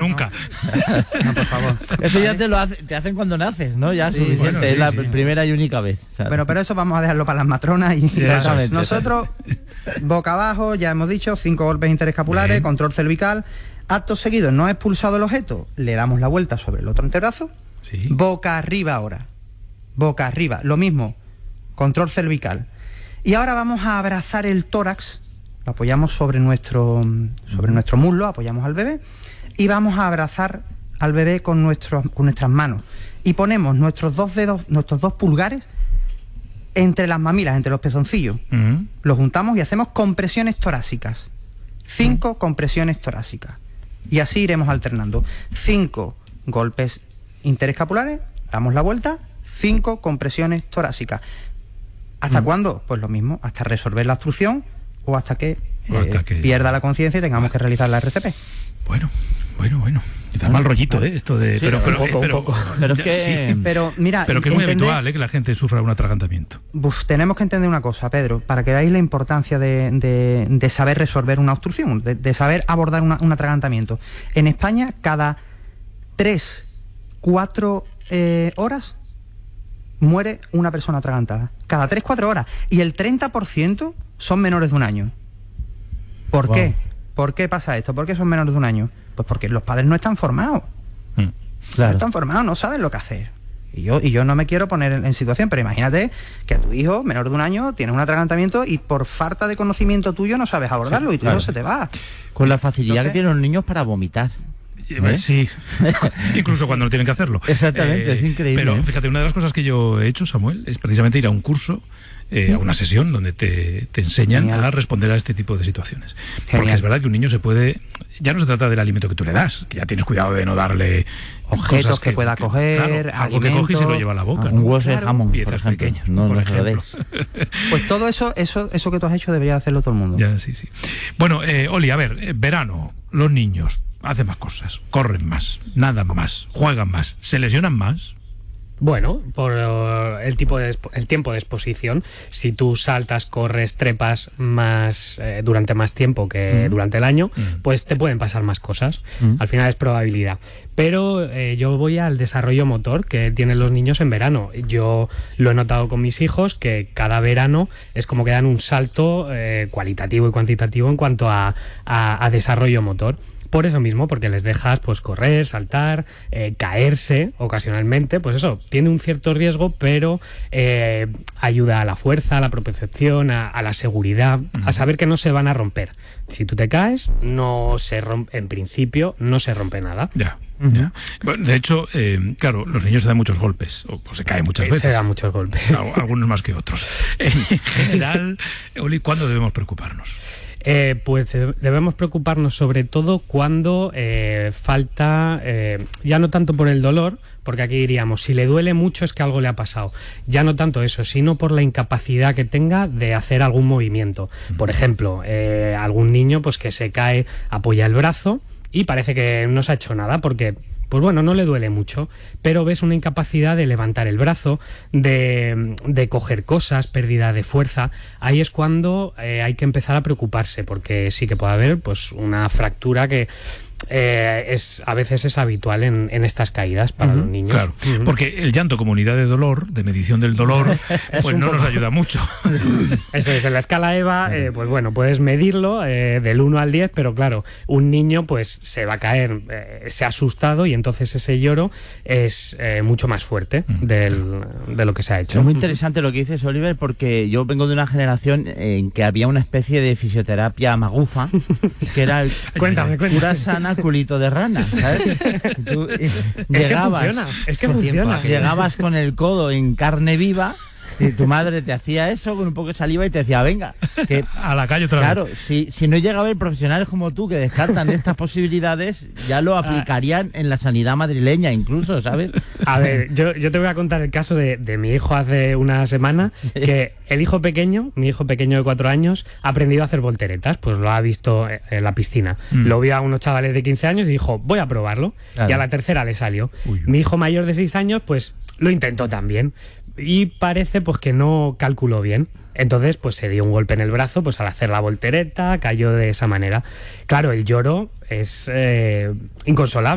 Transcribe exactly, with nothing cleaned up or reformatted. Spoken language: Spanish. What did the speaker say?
nunca. No, por favor. Eso ya te lo hace, te hacen cuando naces, ¿no? Ya Sí, suficiente, bueno, sí, es la sí. primera y única vez. ¿sabes? Pero, pero eso vamos a dejarlo para las matronas y Exactamente. nosotros, boca abajo, ya hemos dicho, cinco golpes interescapulares, Bien. control cervical. Acto seguido, no ha expulsado el objeto, le damos la vuelta sobre el otro antebrazo, Sí. boca arriba ahora, boca arriba, lo mismo, control cervical. Y ahora vamos a abrazar el tórax, lo apoyamos sobre nuestro, sobre nuestro muslo, apoyamos al bebé y vamos a abrazar al bebé con, nuestros, con nuestras manos. Y ponemos nuestros dos dedos, nuestros dos pulgares entre las mamilas, entre los pezoncillos. Ujú. Los juntamos y hacemos compresiones torácicas. Cinco compresiones torácicas. Y así iremos alternando. Cinco golpes interescapulares, damos la vuelta, cinco compresiones torácicas. ¿Hasta Mm. cuándo? Pues lo mismo, hasta resolver la obstrucción o hasta que, O eh, hasta que- pierda la conciencia y tengamos que realizar la R C P. Bueno, bueno, bueno. Da mal rollito, ¿eh? Esto de... Sí, pero, un pero, poco, un pero, poco. Pero es ya, que- sí. Pero mira, Pero que es muy entender- habitual, ¿eh? Que la gente sufra un atragantamiento. Uf, tenemos que entender una cosa, Pedro, para que veáis la importancia de, de- de saber resolver una obstrucción, de, de saber abordar una- un atragantamiento. En España, cada tres, cuatro eh, horas muere una persona atragantada. Cada tres, cuatro horas. Y el treinta por ciento son menores de un año. ¿Por Wow. qué? ¿Por qué pasa esto? ¿Por qué son menores de un año? Pues porque los padres no están formados. Mm. No Claro. están formados, no saben lo que hacer. Y yo, y yo no me quiero poner en, en situación, pero imagínate que a tu hijo, menor de un año, tiene un atragantamiento y por falta de conocimiento tuyo no sabes abordarlo y tu claro. hijo se te va. Con la facilidad Entonces- que tienen los niños para vomitar. ¿Eh? Sí, incluso cuando no tienen que hacerlo. Exactamente, es increíble, Pero ¿eh? fíjate, una de las cosas que yo he hecho, Samuel, es precisamente ir a un curso, eh, a una sesión donde te, te enseñan Genial. a responder a este tipo de situaciones. Porque Genial. es verdad que un niño se puede... Ya no se trata del alimento que tú le das, que ya tienes cuidado de no darle... Objetos cosas que pueda coger, claro, algo que coge y se lo alimentos. lleva a la boca. Ah, ¿no? un hueso de Claro. jamón, por Piezas ejemplo. pequeñas, No, por no se lo ejemplo. deis. Pues todo eso, eso, eso que tú has hecho debería hacerlo todo el mundo. Ya, sí, sí. Bueno, eh, Oli, a ver, eh, verano, los niños hacen más cosas, corren más, nadan más, juegan más, se lesionan más. Bueno, por eh, el tipo de expo- el tiempo de exposición, si tú saltas, corres, trepas más eh, durante más tiempo que Mm. durante el año, Mm. pues te pueden pasar más cosas. Mm. Al final es probabilidad. Pero eh, yo voy al desarrollo motor que tienen los niños en verano. Yo lo he notado con mis hijos que cada verano es como que dan un salto eh, cualitativo y cuantitativo en cuanto a, a- a desarrollo motor. Por eso mismo, porque les dejas pues correr, saltar, eh, caerse ocasionalmente, pues eso, tiene un cierto riesgo, pero eh, ayuda a la fuerza, a la propiocepción, a, a la seguridad, a saber que no se van a romper. Si tú te caes, no se rompe, en principio, no se rompe nada. Ya, ya. Bueno, de hecho, eh, claro, los niños se dan muchos golpes, o pues se caen muchas Se veces. dan muchos golpes. Al- Algunos más que otros. En general, Oli, ¿cuándo debemos preocuparnos? Eh, pues eh, debemos preocuparnos sobre todo cuando eh, falta, eh, ya no tanto por el dolor, porque aquí diríamos, si le duele mucho es que algo le ha pasado. Ya no tanto eso, sino por la incapacidad que tenga de hacer algún movimiento. Por ejemplo, eh, algún niño pues que se cae, apoya el brazo y parece que no se ha hecho nada porque... Pues bueno, no le duele mucho, pero ves una incapacidad de levantar el brazo, de, de coger cosas, pérdida de fuerza. Ahí es cuando eh, hay que empezar a preocuparse, porque sí que puede haber pues una fractura que eh, es a veces es habitual en, en estas caídas para Ujú, los niños. Claro, Ujú. porque el llanto como unidad de dolor, de medición del dolor, pues un no nos poco- ayuda mucho. Eso es, en la escala EVA, eh, pues bueno, puedes medirlo eh, del uno al diez, pero claro, un niño pues se va a caer, eh, se ha asustado y entonces ese lloro es eh, mucho más fuerte del, de lo que se ha hecho. Es muy interesante lo que dices, Oliver, porque yo vengo de una generación en que había una especie de fisioterapia magufa, que era el Cuéntame, cuéntame. cura sana, culito de rana, ¿sabes? Tú, eh, Es que llegabas, funciona, es que con- funciona. llegabas con el codo en carne viva y tu madre te hacía eso con un poco de saliva y te decía, venga, que A la calle otra claro, vez. si, si no llega a haber profesionales como tú que descartan estas posibilidades, ya lo aplicarían en la sanidad madrileña incluso, ¿sabes? A ver, yo, yo te voy a contar el caso de, de mi hijo hace una semana, que el hijo pequeño, mi hijo pequeño de cuatro años, ha aprendido a hacer volteretas, pues lo ha visto en la piscina. Mm. Lo vio a unos chavales de quince años y dijo, voy a probarlo. Claro. Y a la tercera le salió. Uy. Mi hijo mayor de seis años, pues lo intentó también. Y parece pues que no calculó bien. Entonces, pues se dio un golpe en el brazo, pues al hacer la voltereta, cayó de esa manera. Claro, el lloro es eh, inconsolable.